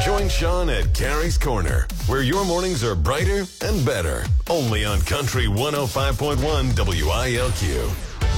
Join Sean at Carrie's Corner, where your mornings are brighter and better. Only on Country 105.1 WILQ.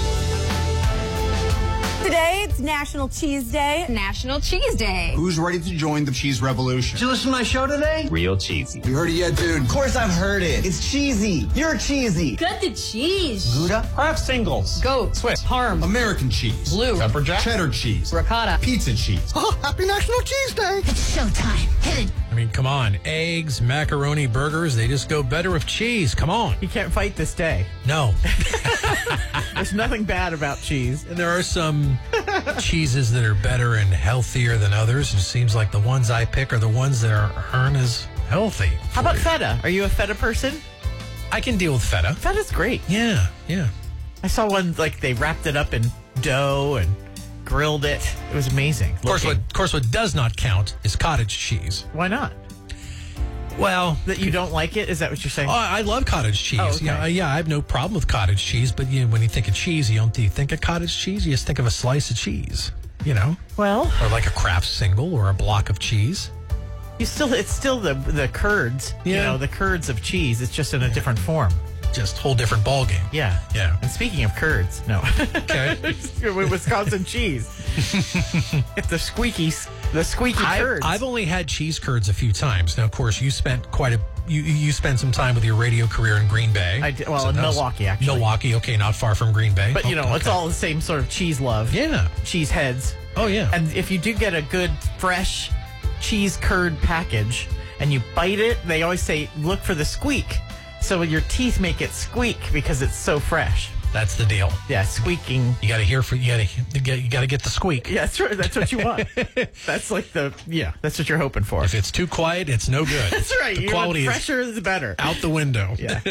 Today, it's National Cheese Day. National Cheese Day. Who's ready to join the cheese revolution? Did you listen to my show today? Real cheesy. You heard it yet, dude? Of course I've heard it. It's cheesy. You're cheesy. Cut the cheese. Gouda? Kraft singles. Goat. Swiss. Parm. American cheese. Blue. Pepper jack. Cheddar cheese. Ricotta. Pizza cheese. Oh, happy National Cheese Day. It's showtime. Hit it. I mean, come on. Eggs, macaroni, burgers, they just go better with cheese. Come on. You can't fight this day. No. There's nothing bad about cheese. And there are some cheeses that are better and healthier than others. It seems like the ones I pick are the ones that aren't as healthy. How about feta? Are you a feta person? I can deal with feta. Feta's great. Yeah. I saw one, like, they wrapped it up in dough and grilled it. It was amazing. Of course, what does not count is cottage cheese. Why not? Well, That you don't like it? Is that what you're saying? oh, I love cottage cheese. Oh, okay. Yeah, I have no problem with cottage cheese. But when you think of cheese, you think of cottage cheese. You just think of a slice of cheese, Well, or like a Kraft single or a block of cheese. it's still the curds. Yeah. The curds of cheese. It's just in a different form. Just whole different ball game. Yeah. Yeah. And speaking of curds, no. Okay. With Wisconsin cheese. It's the squeaky curds. I've only had cheese curds a few times. Now, of course, you spent you spent some time with your radio career in Green Bay. I did, in Milwaukee, actually. Milwaukee, okay, not far from Green Bay. But, it's all the same sort of cheese love. Yeah. Cheese heads. Oh, yeah. And if you do get a good, fresh cheese curd package and you bite it, they always say, look for the squeak. So your teeth make it squeak because it's so fresh. That's the deal. Yeah, squeaking. You got to get the squeak. Yeah, that's right. That's what you want. That's like that's what you're hoping for. If it's too quiet, it's no good. That's right. The quality want fresher is better. out the window. Yeah.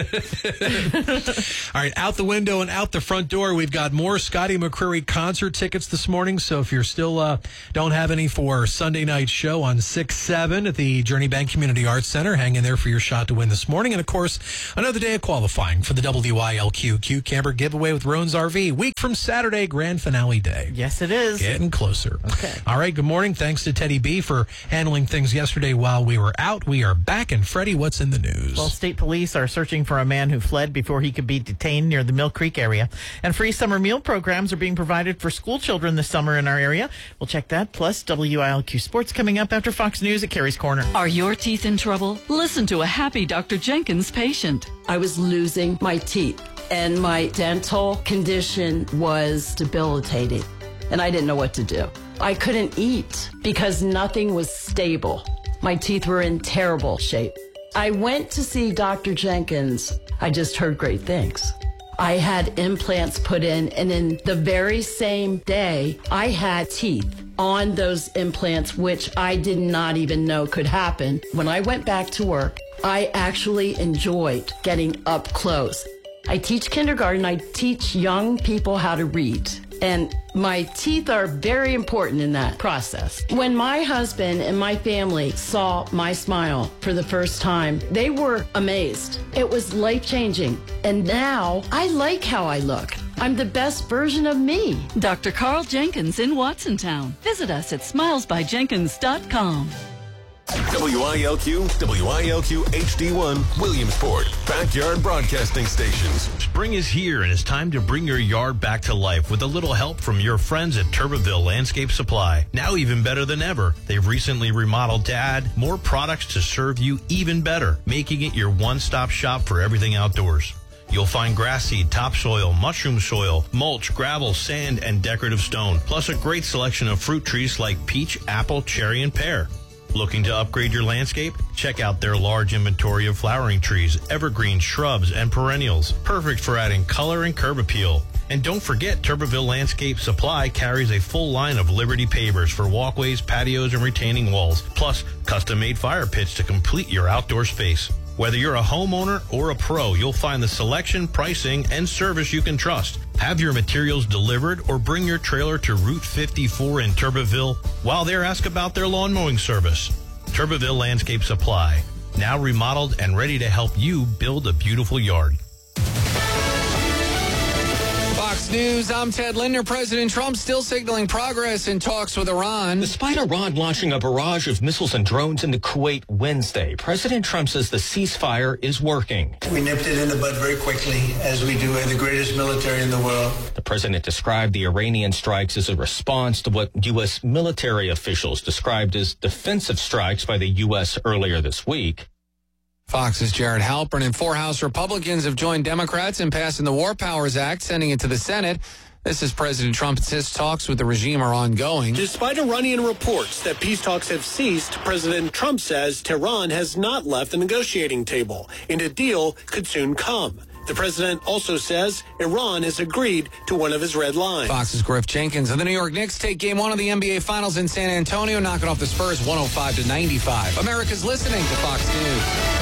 All right, out the window and out the front door, we've got more Scotty McCreery concert tickets this morning. So if you're still don't have any for Sunday night show on 6/7 at the Journey Bank Community Arts Center, hang in there for your shot to win this morning. And of course, another day of qualifying for the WILQ Q Camper giveaway with Roan's RV. Week from Saturday, grand finale day. Yes, it is. Getting closer. Okay. All right, good morning. Thanks to Teddy B for handling things yesterday while we were out. We are back. And Freddie, what's in the news? Well, state police are searching for a man who fled before he could be detained near the Mill Creek area. And free summer meal programs are being provided for school children this summer in our area. We'll check that. Plus, WILQ Sports coming up after Fox News at Carrie's Corner. Are your teeth in trouble? Listen to a happy Dr. Jenkins patient. I was losing my teeth, and my dental condition was debilitating, and I didn't know what to do. I couldn't eat because nothing was stable. My teeth were in terrible shape. I went to see Dr. Jenkins. I just heard great things. I had implants put in, and in the very same day, I had teeth on those implants, which I did not even know could happen. When I went back to work, I actually enjoyed getting up close. I teach kindergarten. I teach young people how to read. And my teeth are very important in that process. When my husband and my family saw my smile for the first time, they were amazed. It was life-changing. And now I like how I look. I'm the best version of me. Dr. Carl Jenkins in Watsontown. Visit us at smilesbyjenkins.com. WILQ HD1, Williamsport, Backyard Broadcasting Stations. Spring is here, and it's time to bring your yard back to life with a little help from your friends at Turbeville Landscape Supply. Now even better than ever, they've recently remodeled to add more products to serve you even better, making it your one-stop shop for everything outdoors. You'll find grass seed, topsoil, mushroom soil, mulch, gravel, sand, and decorative stone, plus a great selection of fruit trees like peach, apple, cherry, and pear. Looking to upgrade your landscape? Check out their large inventory of flowering trees, evergreen shrubs, and perennials, perfect for adding color and curb appeal. And don't forget, Turbeville Landscape Supply carries a full line of Liberty pavers for walkways, patios, and retaining walls, plus custom-made fire pits to complete your outdoor space. Whether you're a homeowner or a pro, you'll find the selection, pricing, and service you can trust. Have your materials delivered or bring your trailer to Route 54 in Turbeville. While there, ask about their lawn mowing service. Turbeville Landscape Supply, now remodeled and ready to help you build a beautiful yard. Fox Fox News, I'm Ted Linder. President Trump still signaling progress in talks with Iran. Despite Iran launching a barrage of missiles and drones into Kuwait Wednesday, President Trump says the ceasefire is working. We nipped it in the bud very quickly, as we do the greatest military in the world. The president described the Iranian strikes as a response to what U.S. military officials described as defensive strikes by the U.S. earlier this week. Fox's Jared Halpern and 4 House Republicans have joined Democrats in passing the War Powers Act, sending it to the Senate. This is President Trump insists talks with the regime are ongoing. Despite Iranian reports that peace talks have ceased, President Trump says Tehran has not left the negotiating table, and a deal could soon come. The president also says Iran has agreed to one of his red lines. Fox's Griff Jenkins and the New York Knicks take Game 1 of the NBA Finals in San Antonio, knocking off the Spurs 105-95. America's listening to Fox News.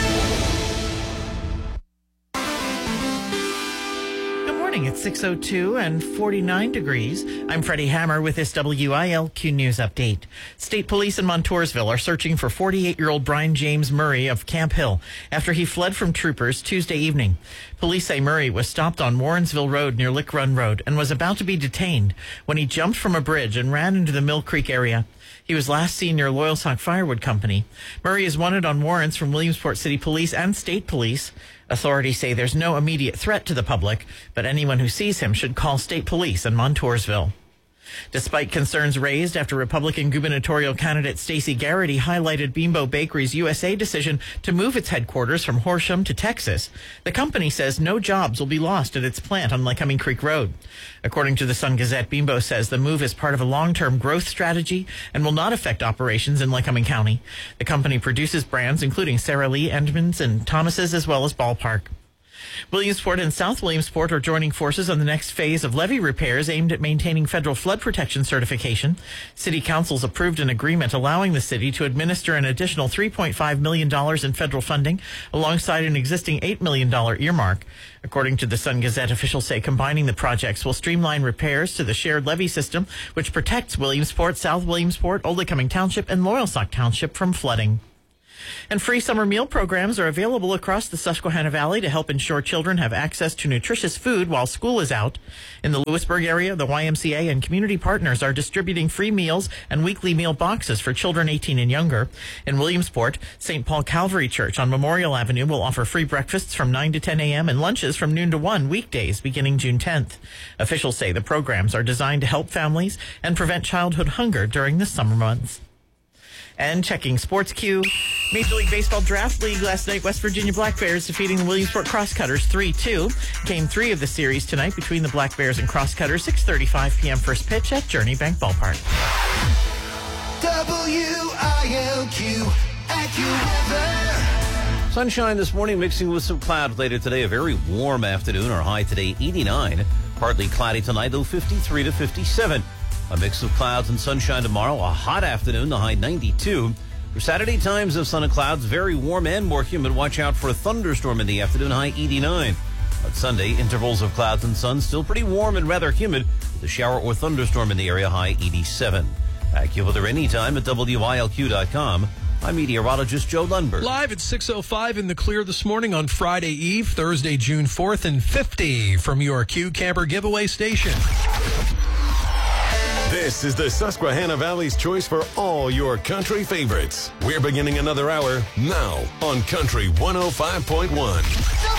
It's 6:02 and 49 degrees. I'm Freddie Hammer with this WILQ News Update. State police in Montoursville are searching for 48-year-old Brian James Murray of Camp Hill after he fled from troopers Tuesday evening. Police say Murray was stopped on Warrensville Road near Lick Run Road and was about to be detained when he jumped from a bridge and ran into the Mill Creek area. He was last seen near Loyalsock Firewood Company. Murray is wanted on warrants from Williamsport City Police and State Police. Authorities say there's no immediate threat to the public, but anyone who sees him should call State Police in Montoursville. Despite concerns raised after Republican gubernatorial candidate Stacey Garrity highlighted Bimbo Bakery's USA decision to move its headquarters from Horsham to Texas, the company says no jobs will be lost at its plant on Lycoming Creek Road. According to the Sun-Gazette, Bimbo says the move is part of a long-term growth strategy and will not affect operations in Lycoming County. The company produces brands including Sara Lee, Edmonds, and Thomas's, as well as Ballpark. Williamsport and South Williamsport are joining forces on the next phase of levee repairs aimed at maintaining federal flood protection certification. City councils approved an agreement allowing the city to administer an additional $3.5 million in federal funding alongside an existing $8 million earmark. According to the Sun-Gazette, officials say combining the projects will streamline repairs to the shared levee system, which protects Williamsport, South Williamsport, Old Lycoming Township, and Loyalsock Township from flooding. And free summer meal programs are available across the Susquehanna Valley to help ensure children have access to nutritious food while school is out. In the Lewisburg area, the YMCA and community partners are distributing free meals and weekly meal boxes for children 18 and younger. In Williamsport, St. Paul Calvary Church on Memorial Avenue will offer free breakfasts from 9 to 10 a.m. and lunches from noon to 1 weekdays beginning June 10th. Officials say the programs are designed to help families and prevent childhood hunger during the summer months. And checking Sports Q, Major League Baseball Draft League last night, West Virginia Black Bears defeating the Williamsport Crosscutters 3-2. Game 3 of the series tonight between the Black Bears and Crosscutters, 6:35 p.m. first pitch at Journey Bank Ballpark. WILQ AccuWeather. Sunshine this morning mixing with some clouds later today. A very warm afternoon. Our high today 89. Partly cloudy tonight, though 53 to 57. A mix of clouds and sunshine tomorrow. A hot afternoon, the high 92. For Saturday, times of sun and clouds, very warm and more humid. Watch out for a thunderstorm in the afternoon, high 89. On Sunday, intervals of clouds and sun, still pretty warm and rather humid. With a shower or thunderstorm in the area, high 87. AccuWeather anytime at WILQ.com. I'm meteorologist Joe Lundberg. Live at 6:05 in the clear this morning on Friday Eve, Thursday, June 4th, and 50 from your Q Camper giveaway station. This is the Susquehanna Valley's choice for all your country favorites. We're beginning another hour now on Country 105.1.